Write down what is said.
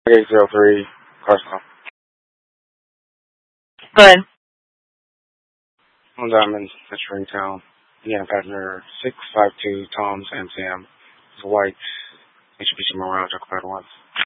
803, Carson. Go ahead. On Diamond, Century Town. Again, passenger 652 Tom's MCM. It's white. Mitsubishi Mirage, occupied once.